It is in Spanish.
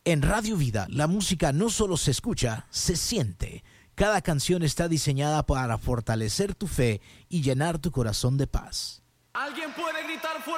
En Radio Vida, la música no solo se escucha, se siente. Cada canción está diseñada para fortalecer tu fe y llenar tu corazón de paz. ¿Alguien puede gritar fuerte?